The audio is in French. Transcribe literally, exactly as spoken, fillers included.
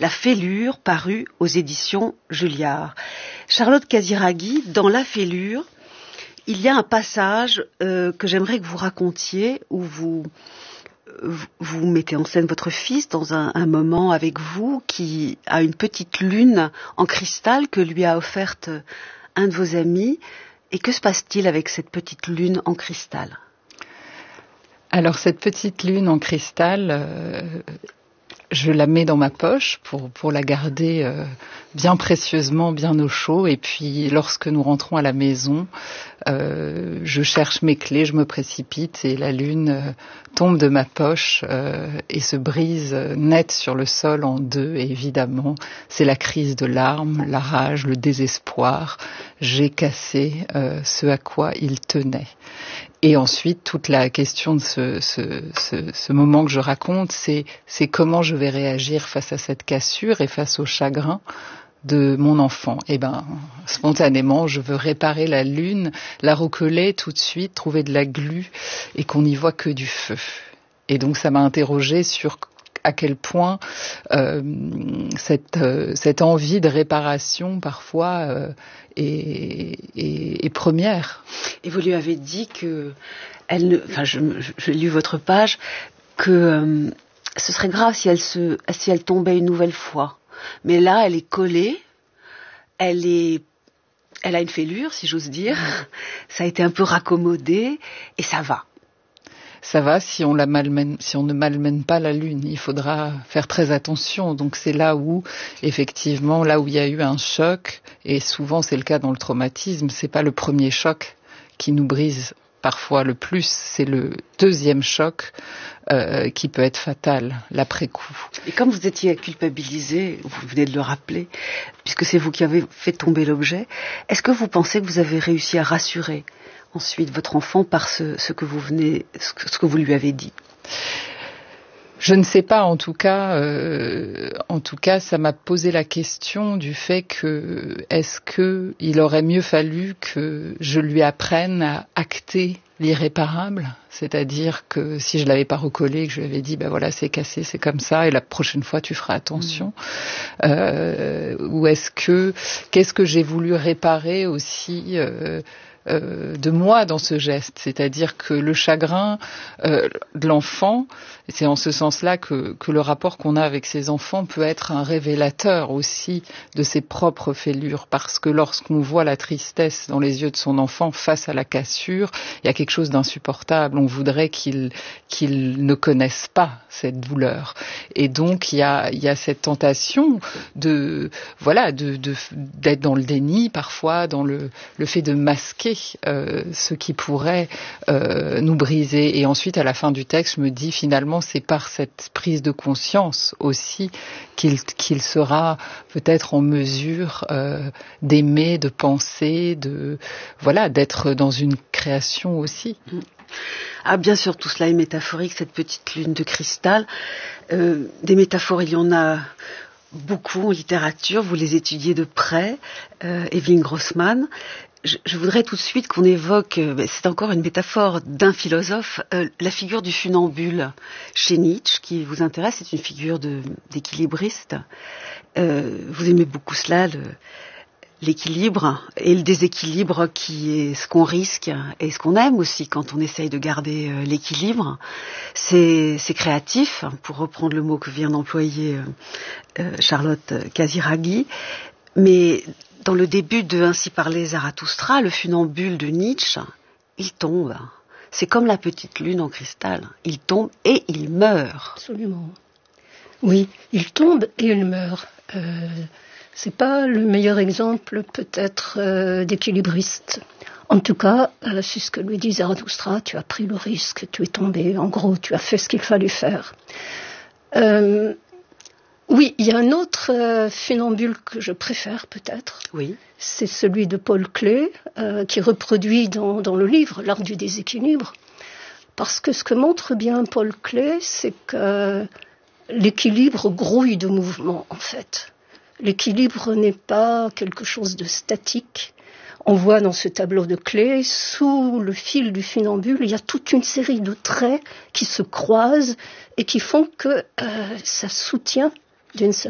La Fêlure, paru aux éditions Julliard. Charlotte Casiraghi, dans La Fêlure, il y a un passage euh, que j'aimerais que vous racontiez où vous, vous mettez en scène votre fils dans un, un moment avec vous qui a une petite lune en cristal que lui a offerte un de vos amis. Et que se passe-t-il avec cette petite lune en cristal ? Alors cette petite lune en cristal, euh, je la mets dans ma poche pour, pour la garder euh, bien précieusement, bien au chaud. Et puis lorsque nous rentrons à la maison, euh, je cherche mes clés, je me précipite et la lune euh, tombe de ma poche euh, et se brise euh, net sur le sol en deux. Et évidemment, c'est la crise de larmes, la rage, le désespoir. J'ai cassé euh, ce à quoi il tenait. Et ensuite, toute la question de ce, ce, ce, ce moment que je raconte, c'est, c'est comment je vais réagir face à cette cassure et face au chagrin de mon enfant. Et ben, spontanément, je veux réparer la lune, la recoller tout de suite, trouver de la glu et qu'on n'y voit que du feu. Et donc, ça m'a interrogée sur à quel point euh, cette, euh, cette envie de réparation parfois euh, est, est, est première. Et vous lui avez dit que, elle ne, enfin, je, je, j'ai lu votre page, que euh, ce serait grave si elle se, si elle tombait une nouvelle fois. Mais là, elle est collée, elle est, elle a une fêlure, si j'ose dire. Ça a été un peu raccommodé et ça va. Ça va si on la malmène, si on ne malmène pas la lune. Il faudra faire très attention. Donc c'est là où, effectivement, là où il y a eu un choc, et souvent c'est le cas dans le traumatisme, c'est pas le premier choc qui nous brise parfois le plus, c'est le deuxième choc euh, qui peut être fatal, l'après-coup. Et comme vous étiez culpabilisé, vous venez de le rappeler, puisque c'est vous qui avez fait tomber l'objet, est-ce que vous pensez que vous avez réussi à rassurer ensuite votre enfant par ce, ce que vous venez, ce que, ce que vous lui avez dit? Je ne sais pas, en tout cas, euh, en tout cas, ça m'a posé la question du fait que est-ce que il aurait mieux fallu que je lui apprenne à acter l'irréparable, c'est-à-dire que si je l'avais pas recollé, que je lui avais dit, ben voilà, c'est cassé, c'est comme ça, et la prochaine fois tu feras attention. Mmh. Euh, ou est-ce que, qu'est-ce que j'ai voulu réparer aussi? Euh, Euh, de moi dans ce geste, c'est-à-dire que le chagrin euh, de l'enfant, c'est en ce sens-là que, que le rapport qu'on a avec ses enfants peut être un révélateur aussi de ses propres fêlures, parce que lorsqu'on voit la tristesse dans les yeux de son enfant face à la cassure, il y a quelque chose d'insupportable, on voudrait qu'il, qu'il ne connaisse pas cette douleur, et donc il y a, il y a cette tentation de, voilà, de, de, d'être dans le déni parfois, dans le, le fait de masquer Euh, ce qui pourrait euh, nous briser. Et ensuite, à la fin du texte, je me dis finalement, c'est par cette prise de conscience aussi qu'il, qu'il sera peut-être en mesure euh, d'aimer, de penser, de voilà, d'être dans une création aussi. Ah, bien sûr, tout cela est métaphorique, cette petite lune de cristal. Euh, des métaphores, il y en a beaucoup en littérature. Vous les étudiez de près, euh, Evelyne Grossman. Je, je voudrais tout de suite qu'on évoque, euh, c'est encore une métaphore d'un philosophe, euh, la figure du funambule chez Nietzsche, qui vous intéresse, c'est une figure de, d'équilibriste. Euh, vous aimez beaucoup cela, le, l'équilibre et le déséquilibre qui est ce qu'on risque et ce qu'on aime aussi quand on essaye de garder euh, l'équilibre. C'est, c'est créatif, pour reprendre le mot que vient d'employer euh, euh, Charlotte Casiraghi, mais dans le début de Ainsi parlait Zarathustra, le funambule de Nietzsche, il tombe. C'est comme la petite lune en cristal. Il tombe et il meurt. Absolument. Oui, il tombe et il meurt. Euh, c'est pas le meilleur exemple, peut-être, euh, d'équilibriste. En tout cas, euh, c'est ce que lui dit Zarathustra, tu as pris le risque, tu es tombé. En gros, tu as fait ce qu'il fallait faire. Euh, Oui, il y a un autre euh, funambule que je préfère peut-être. Oui. C'est celui de Paul Klee, euh, qui reproduit dans, dans le livre L'art du déséquilibre. Parce que ce que montre bien Paul Klee, c'est que l'équilibre grouille de mouvement, en fait. L'équilibre n'est pas quelque chose de statique. On voit dans ce tableau de Klee, sous le fil du funambule, il y a toute une série de traits qui se croisent et qui font que euh, ça soutient d'une certaine